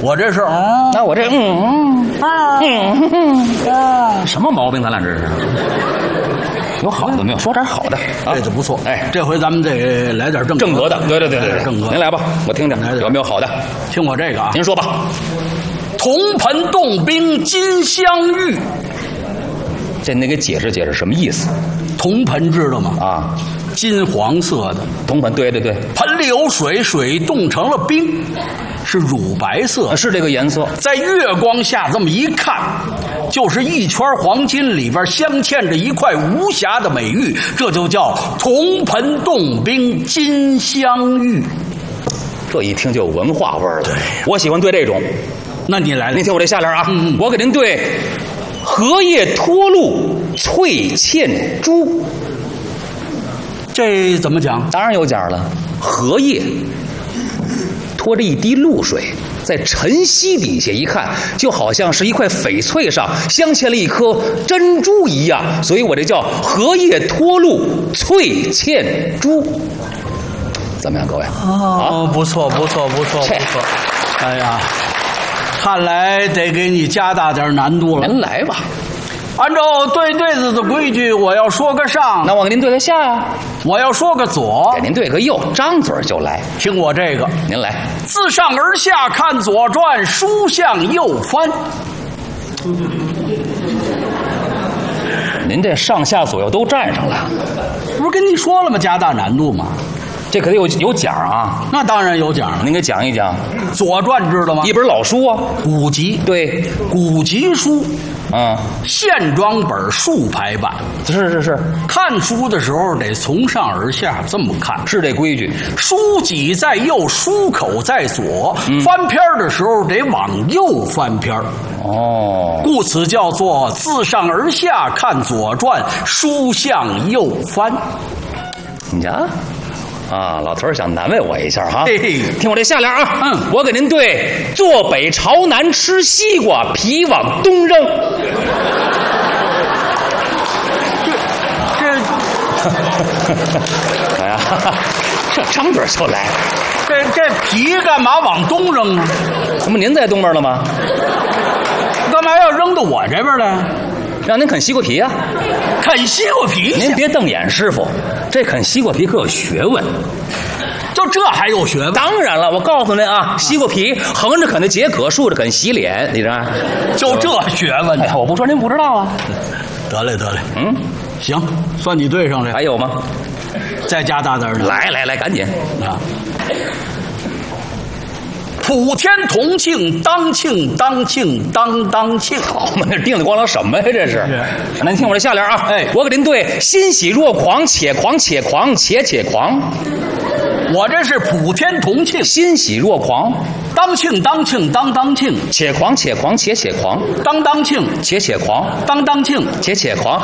我这是那我这什么毛病？咱俩这是有好的没有？说点好的啊， 这就不错。 哎， 这回咱们得来点正格的。对， 正格。 您来吧，我听听有没有好的。 听我这个啊， 您说吧。 铜盆冻冰金镶玉， 这您给解释解释什么意思？ 铜盆知道吗？ 啊， 金黄色的铜盆，对， 盆里有水，水冻成了冰，是乳白色， 是这个颜色。 在月光下这么一看，就是一圈黄金里边镶嵌着一块无瑕的美玉，这就叫铜盆冻冰金镶玉。 这一听就有文化味儿了。对，我喜欢对这种。 那你来了， 您听我这下联啊，我给您对荷叶脱露翠嵌珠。 这怎么讲？ 当然有讲了，荷叶拖着一滴露水，在晨曦底下一看，就好像是一块翡翠上镶嵌了一颗珍珠一样，所以我这叫荷叶脱露翠嵌珠。怎么样，各位？ 不错。哎呀，看来得给你加大点难度了。 您来吧。 按照对子的规矩，我要说个上， 那我给您对个下呀。 我要说个左， 给您对个右，张嘴就来。 听我这个， 您来。 自上而下看《左传》，书向右翻。 您这上下左右都占上了， 不是跟你说了吗？加大难度嘛。 这可得有奖啊！ 那当然有奖了， 您给讲一讲。 《左传》知道吗？ 一本老书啊， 古籍。 对， 古籍书。现装本竖排版。 是。 看书的时候得从上而下这么看， 是这规矩。 书脊在右，书口在左。翻篇的时候得往右翻篇。故此叫做自上而下看《左传》，书向右翻。 你瞧。老头儿想难为我一下哈，听我这下联啊，我给您对坐北朝南吃西瓜，皮往东扔。哎呀，这张嘴就来， 这皮干嘛往东扔啊？ 怎么您在东边了吗？ 干嘛要扔到我这边来？ 让您啃西瓜皮啊！ 啃西瓜皮？ 您别瞪眼，师傅，这啃西瓜皮可有学问。 就这还有学问？ 当然了，我告诉您啊，西瓜皮横着啃的解渴，竖着啃洗脸，你知道？ 就这学问？ 哎呀，我不说您不知道啊。 得嘞，行，算你对上了。 还有吗？ 再加大点的。 来，赶紧啊！ 普天同庆，当庆，当庆。 好嘛，那叮里咣啷什么呀？这是。那您听我这下联啊，我给您对欣喜若狂，且狂，且狂。 我这是普天同庆， 欣喜若狂， 当庆，当庆， 且狂，且狂， 当庆， 且狂， 当庆， 且狂， 且狂。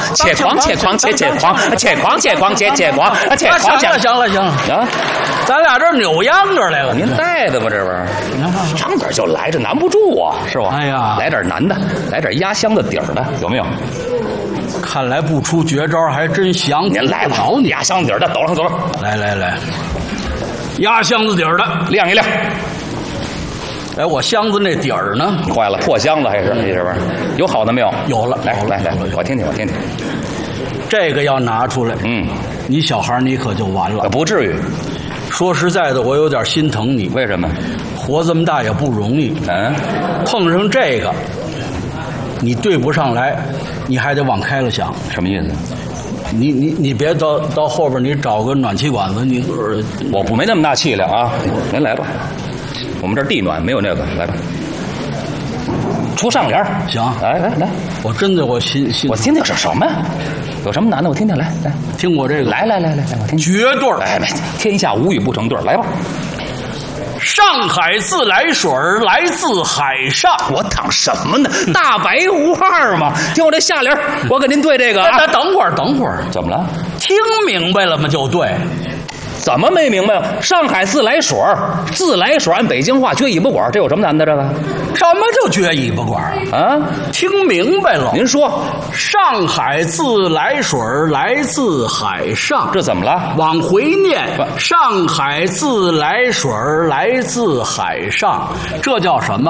行了啊！咱俩这扭秧歌来了， 您带的吧？这玩意儿，张嘴就来，这难不住啊，是吧？ 哎呀， 来点难的，来点压箱子底儿的，有没有？ 看来不出绝招还真降。 您来吧，压箱底儿的，抖上走。 来，压箱子底儿的， 亮一亮。 哎，我箱子那底儿呢？ 坏了，破箱子还是你这玩意儿？有好的没有？ 有了， 来，我听听。 这个要拿出来，你小孩你可就完了。 不至于。 说实在的，我有点心疼你。 为什么？ 活这么大也不容易。碰上这个，你对不上来，你还得往开了想。 什么意思？ 你别到后边，你找个暖气管子， 我没那么大气量啊！您来吧，我们这儿地暖没有那个，来吧。出上联行， 来， 我真的我心， 我听听是什么呀？有什么难的？我听听，来， 听我这个， 来，我听绝对儿， 天下无语不成对儿，来吧。 上海自来水来自海上， 我躺什么呢？大白话嘛！听我这下联，我给您对这个啊。 等会儿， 怎么了？ 听明白了吗？就对。 怎么没明白？上海自来水按北京话撅尾巴管，这有什么难的？这个什么叫撅尾巴管啊？听明白了。 您说， 上海自来水来自海上， 这怎么了？ 往回念，上海自来水来自海上，这叫什么？